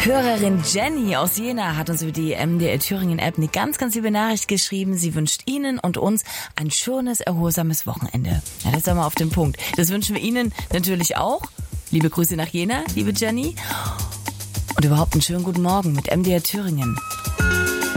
Hörerin Jenny aus Jena hat uns über die MDR Thüringen App eine ganz, ganz liebe Nachricht geschrieben. Sie wünscht Ihnen und uns ein schönes, erholsames Wochenende. Ja, das ist doch mal auf den Punkt. Das wünschen wir Ihnen natürlich auch. Liebe Grüße nach Jena, liebe Jenny. Und überhaupt einen schönen guten Morgen mit MDR Thüringen.